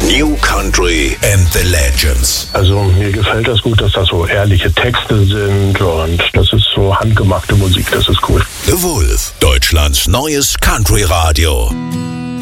New Country and the Legends. Also mir gefällt das gut, dass das so ehrliche Texte sind und das ist so handgemachte Musik, das ist cool. The Wolf, Deutschlands neues Country-Radio.